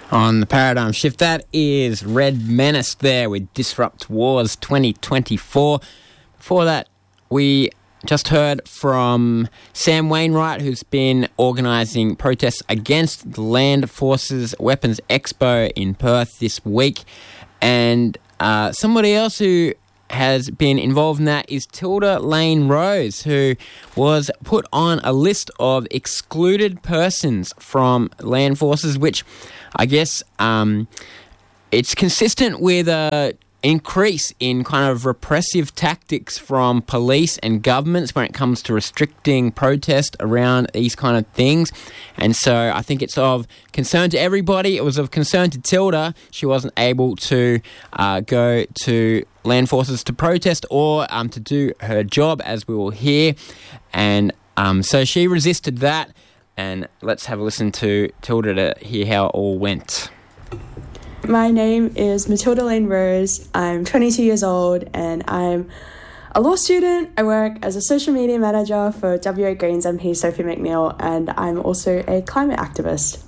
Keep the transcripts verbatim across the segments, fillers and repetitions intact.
On the Paradigm Shift, that is Red Menace there with Disrupt Wars twenty twenty-four. Before that, we just heard from Sam Wainwright, who's been organising protests against the Land Forces Weapons Expo in Perth this week. And uh, somebody else who has been involved in that is Tilda Lane Rose, who was put on a list of excluded persons from Land Forces, which I guess um, it's consistent with a increase in kind of repressive tactics from police and governments when it comes to restricting protest around these kind of things. And so I think it's of concern to everybody. It was of concern to Tilda. She wasn't able to uh, go to Land Forces to protest or um, to do her job, as we will hear. And um, so she resisted that. And let's have a listen to Tilda to hear how it all went. My name is Matilda Lane Rose. I'm twenty-two years old and I'm a law student. I work as a social media manager for W A Greens M P Sophie McNeil, and I'm also a climate activist.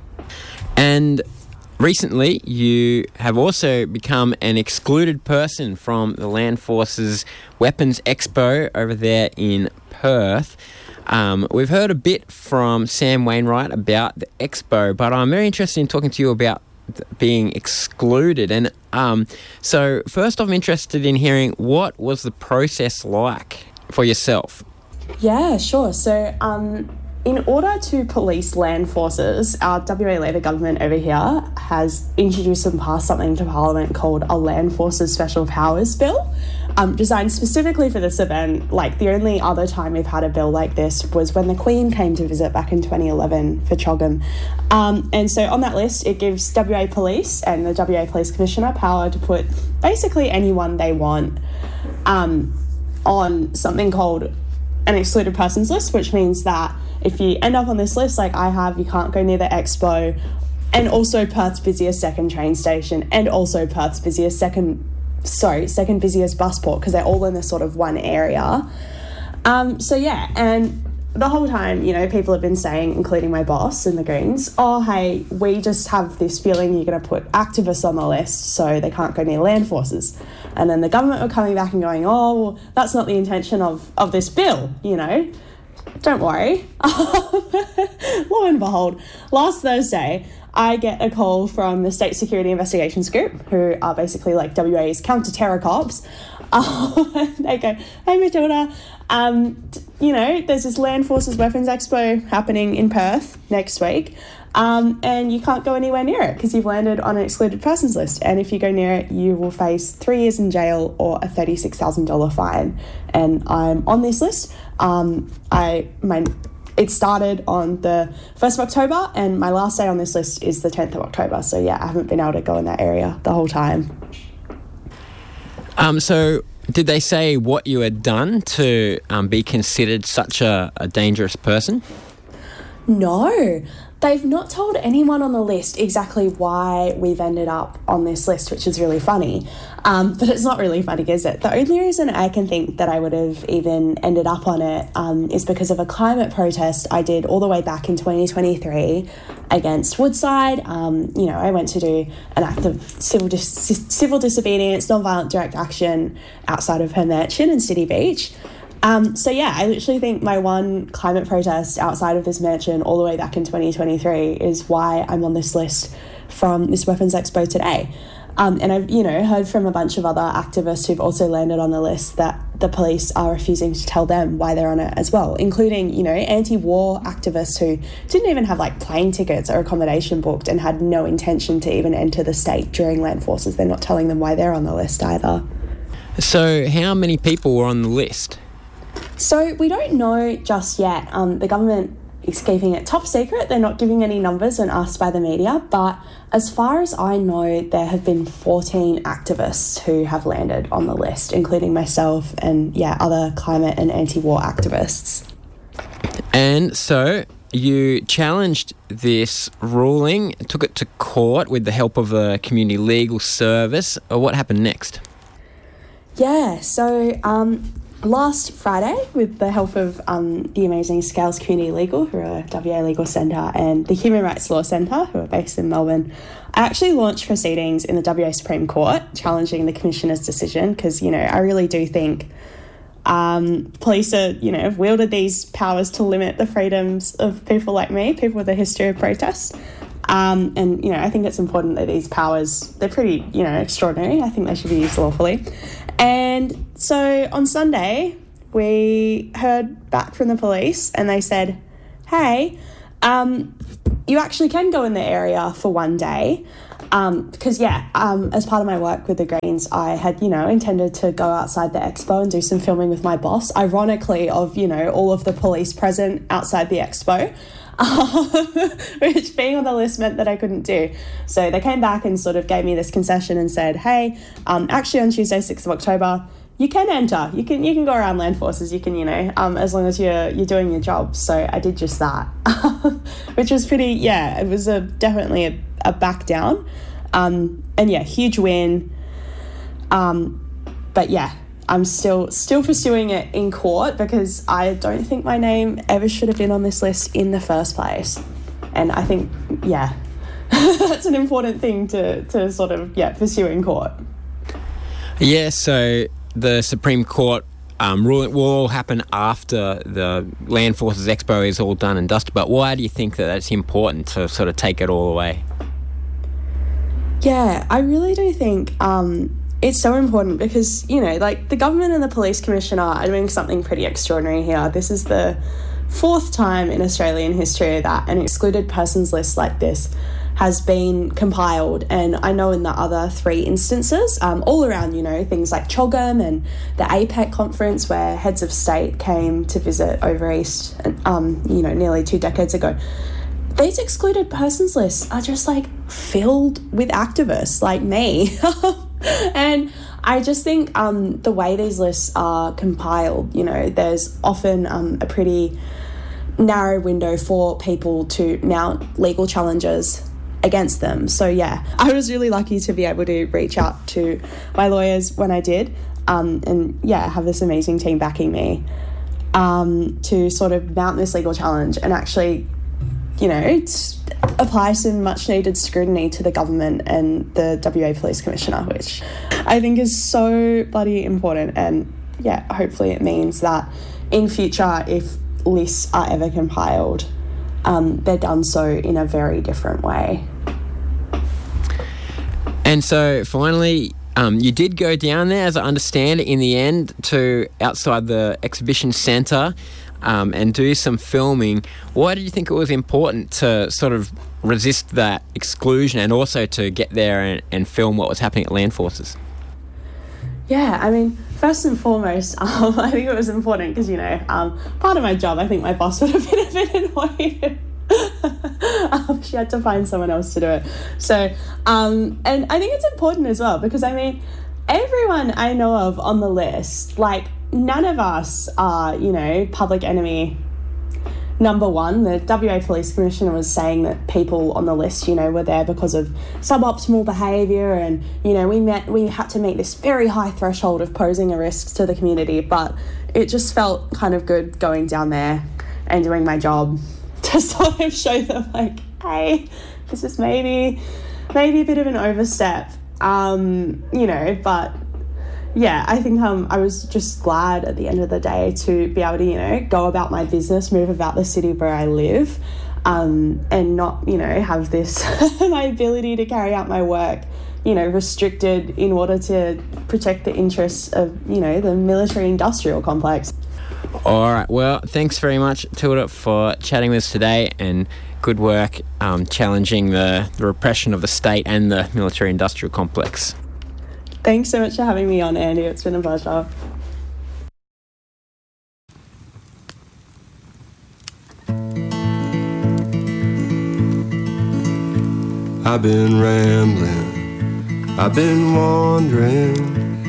And recently you have also become an excluded person from the Land Forces Weapons Expo over there in Perth. Um, we've heard a bit from Sam Wainwright about the expo, but I'm very interested in talking to you about being excluded. And um, so first I'm interested in hearing, what was the process like for yourself? Yeah, sure. So um, in order to police land forces, our W A Labor government over here has introduced and passed something to Parliament called a Land Forces Special Powers Bill, um, designed specifically for this event. Like, the only other time we've had a bill like this was when the Queen came to visit back in twenty eleven for CHOGM. Um, and so on that list, it gives W A Police and the W A Police Commissioner power to put basically anyone they want um, on something called an excluded persons list, which means that if you end up on this list, like I have, you can't go near the expo, and also Perth's busiest second train station, and also Perth's busiest second, sorry, second busiest bus port, because they're all in this sort of one area. Um, so yeah, and the whole time, you know, people have been saying, including my boss in the Greens, oh, hey, we just have this feeling you're going to put activists on the list so they can't go near land forces. And then the government were coming back and going, oh, well, that's not the intention of, of this bill, you know. Don't worry. Lo and behold, last Thursday, I get a call from the State Security Investigations Group, who are basically like W A's counter-terror cops. Um, they go, hey, Matilda, um, you know, there's this Land Forces Weapons Expo happening in Perth next week, um, and you can't go anywhere near it because you've landed on an excluded persons list. And if you go near it, you will face three years in jail or a thirty-six thousand dollars fine. And I'm on this list. Um, I my it started on the first of October, and my last day on this list is the tenth of October. So yeah, I haven't been able to go in that area the whole time. Um, so did they say what you had done to um, be considered such a, a dangerous person? No. They've not told anyone on the list exactly why we've ended up on this list, which is really funny. Um, but it's not really funny, is it? The only reason I can think that I would have even ended up on it um, is because of a climate protest I did all the way back in twenty twenty-three against Woodside. Um, you know, I went to do an act of civil dis- civil disobedience, non-violent direct action outside of her mansion in City Beach. Um, so yeah, I literally think my one climate protest outside of this mansion all the way back in twenty twenty-three is why I'm on this list from this Weapons Expo today. Um, and I've, you know, heard from a bunch of other activists who've also landed on the list that the police are refusing to tell them why they're on it as well, including, you know, anti-war activists who didn't even have like plane tickets or accommodation booked and had no intention to even enter the state during Land Forces. They're not telling them why they're on the list either. So how many people were on the list? So we don't know just yet. Um, the government is keeping it top secret. They're not giving any numbers when asked by the media. But as far as I know, there have been fourteen activists who have landed on the list, including myself and, yeah, other climate and anti-war activists. And so you challenged this ruling, took it to court with the help of a community legal service. What happened next? Yeah, so... Um, last Friday, with the help of um, the amazing Scales Community Legal, who are a W A Legal Centre, and the Human Rights Law Centre, who are based in Melbourne, I actually launched proceedings in the W A Supreme Court challenging the Commissioner's decision because, you know, I really do think um, police are, you know, have wielded these powers to limit the freedoms of people like me, people with a history of protest. Um, and, you know, I think it's important that these powers, they're pretty, you know, extraordinary. I think they should be used lawfully. And so on Sunday, we heard back from the police and they said, hey, um, you actually can go in the area for one day. Um, because, yeah, um, as part of my work with the Greens, I had, you know, intended to go outside the expo and do some filming with my boss, ironically, of, you know, all of the police present outside the expo. Which being on the list meant that I couldn't do. So they came back and sort of gave me this concession and said, hey, um, actually on Tuesday, sixth of October, you can enter. You can you can go around land forces. You can, you know, um, as long as you're you're doing your job. So I did just that, which was pretty, yeah, it was a definitely a, a back down. Um, and yeah, huge win. Um, but yeah, I'm still still pursuing it in court because I don't think my name ever should have been on this list in the first place. And I think, yeah, that's an important thing to, to sort of, yeah, pursue in court. Yeah, so the Supreme Court um, ruling will all happen after the Land Forces Expo is all done and dusted. But why do you think that that's important to sort of take it all away? Yeah, I really do think... Um, It's so important because, you know, like the government and the police commissioner are doing something pretty extraordinary here. This is the fourth time in Australian history that an excluded persons list like this has been compiled. And I know in the other three instances, um, all around, you know, things like CHOGM and the APEC conference where heads of state came to visit over East, um, you know, nearly two decades ago. These excluded persons lists are just like filled with activists like me. And I just think um, the way these lists are compiled, you know, there's often um, a pretty narrow window for people to mount legal challenges against them. So, yeah, I was really lucky to be able to reach out to my lawyers when I did um, and, yeah, have this amazing team backing me um, to sort of mount this legal challenge and actually, you know, it's, apply some much needed scrutiny to the government and the W A Police Commissioner, which I think is so bloody important. And yeah, hopefully it means that in future, if lists are ever compiled, um, they're done so in a very different way. And so finally, um, you did go down there, as I understand it, in the end, to outside the exhibition centre. Um, and do some filming. Why did you think it was important to sort of resist that exclusion and also to get there and, and film what was happening at Land Forces? Yeah, I mean, first and foremost, um, I think it was important because, you know, um, part of my job, I think my boss would have been a bit annoyed. um, she had to find someone else to do it. So, um, and I think it's important as well because, I mean, everyone I know of on the list, like, none of us are, you know, public enemy number one. The W A Police Commissioner was saying that people on the list, you know, were there because of suboptimal behaviour and, you know, we met, we had to meet this very high threshold of posing a risk to the community. But it just felt kind of good going down there and doing my job to sort of show them, like, hey, this is maybe, maybe a bit of an overstep, um, you know, but... Yeah, I think um, I was just glad at the end of the day to be able to, you know, go about my business, move about the city where I live, um, and not, you know, have this, my ability to carry out my work, you know, restricted in order to protect the interests of, you know, the military-industrial complex. All right, well, thanks very much, Tilda, for chatting with us today, and good work um, challenging the, the repression of the state and the military-industrial complex. Thanks so much for having me on, Andy. It's been a pleasure. I've been rambling, I've been wandering,